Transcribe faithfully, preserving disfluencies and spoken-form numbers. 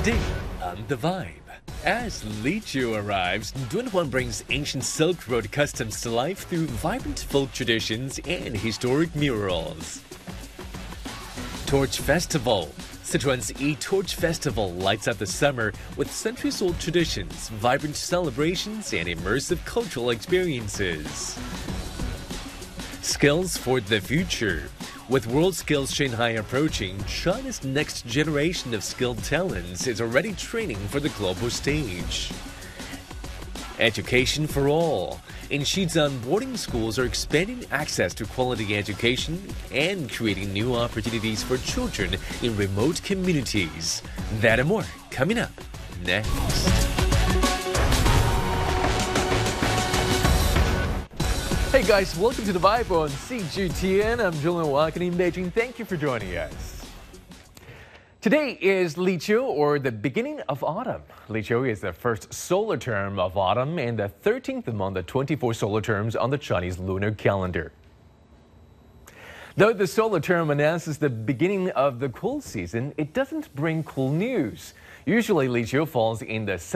Today on The Vibe. As Liqiu arrives, Dunhuang brings ancient Silk Road customs to life through vibrant folk traditions and historic murals. Torch Festival. Sichuan's E-Torch Festival lights up the summer with centuries-old traditions, vibrant celebrations, and immersive cultural experiences. Skills for the future. With World Skills Shanghai approaching, China's next generation of skilled talents is already training for the global stage. Education for all. In Xizang, boarding schools are expanding access to quality education and creating new opportunities for children in remote communities. That and more coming up next. Hey guys, welcome to The Vibe on C G T N. I'm Julian Walken in Beijing. Thank you for joining us. Today is Liqiu, or the beginning of autumn. Liqiu is the first solar term of autumn and the thirteenth among the twenty-four solar terms on the Chinese lunar calendar. Though the solar term announces the beginning of the cool season, it doesn't bring cool news. Usually Liqiu falls in the